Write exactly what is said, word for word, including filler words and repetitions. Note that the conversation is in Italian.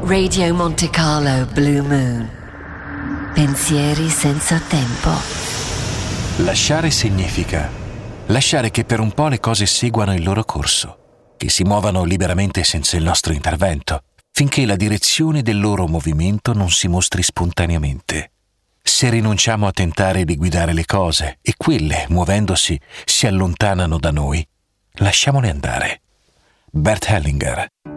Radio Monte Carlo Blue Moon. Pensieri senza tempo. Lasciare significa lasciare che per un po' le cose seguano il loro corso, che si muovano liberamente senza il nostro intervento, finché la direzione del loro movimento non si mostri spontaneamente. Se rinunciamo a tentare di guidare le cose e quelle, muovendosi, si allontanano da noi, lasciamole andare. Bert Hellinger.